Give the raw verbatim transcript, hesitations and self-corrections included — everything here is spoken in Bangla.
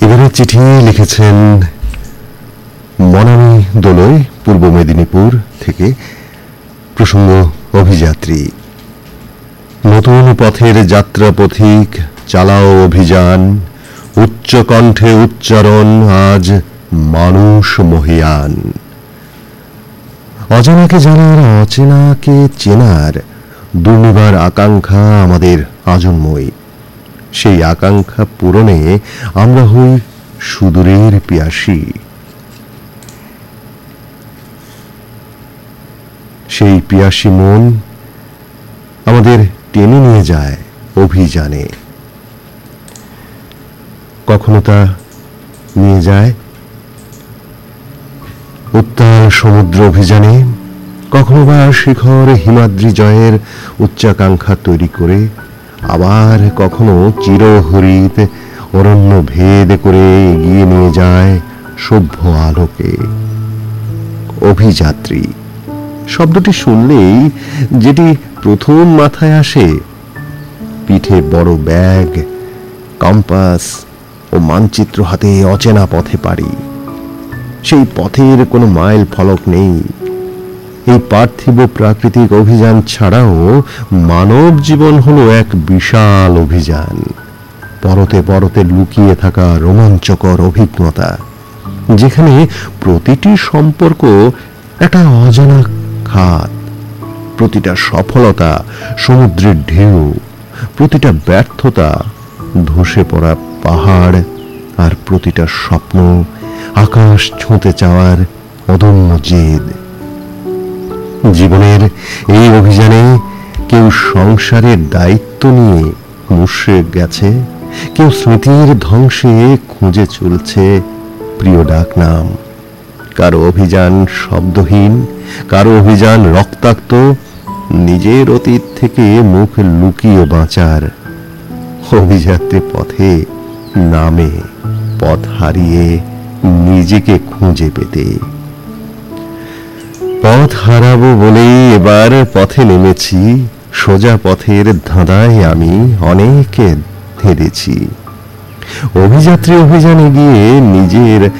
এবারে চিঠি লিখেছেন মনামি দোলই, পূর্ব মেদিনীপুর থেকে। প্রসঙ্গ অভিযাত্রী। নতুন পথের যাত্রা পথিক, চালাও অভিযান, উচ্চ কণ্ঠে উচ্চারণ আজ মানুষ মহিয়ান। অজানাকে জানার, অচেনাকে চেনার দুর্নিবার আকাঙ্ক্ষা আমাদের আজন্মই। সেই আকাঙ্ক্ষা পূরণে আমরা হই সুদূরের পিয়াসী। সেই পিয়াসী মন আমাদের টেনে নিয়ে যায় অভিযানে। কখনো তা নিয়ে যায় উত্তাল সমুদ্র অভিযানে, কখনো বা শিখর হিমাদ্রি জয়ের উচ্চাকাঙ্ক্ষা তৈরি করে, আবার কখনো চিরহরিত অরণ্য ভেদ করে এগিয়ে নিয়ে যায় সভ্য আলোকে। অভিযাত্রী শব্দটি শুনলেই যেটি প্রথম মাথায় আসে, পিঠে বড় ব্যাগ, কম্পাস ও মানচিত্র হাতে অচেনা পথে পাড়ি। সেই পথের কোনো মাইল ফলক নেই। এই পার্থিব প্রাকৃতিক অভিযান ছাড়াও মানব জীবন হলো এক বিশাল অভিযান, পরতে পরতে লুকিয়ে থাকা রোমাঞ্চকর অভিজ্ঞতা, যেখানে প্রতিটি সম্পর্ক একটা অজানা খাত, প্রতিটা সফলতা সমুদ্রের ঢেউ, প্রতিটা ব্যর্থতা ধসে পড়া পাহাড়, আর প্রতিটা স্বপ্ন আকাশ ছুঁতে চাওয়ার অদম্য জেদ। জীবনের এই অভিযানে কেউ সংসারের দায়িত্ব নিয়ে মুশড়ে গেছে, কেউ স্মৃতির ধ্বংসে খুঁজে চলছে প্রিয় ডাকনাম। কারো অভিযান শব্দহীন, কারো অভিযান রক্তাক্ত, নিজের অতীত থেকে মুখ লুকিয়ে বাঁচার। অভিযাত্রী পথে নামে পথ হারিয়ে নিজেকে খুঁজে পেতে। পথ হারাবো বলেই এবার পথে নেমেছি, সোজা পথের ধাঁধায় আমি অনেকে ধেড়েছি। অভিযাত্রী অভিযানে গিয়ে নিজের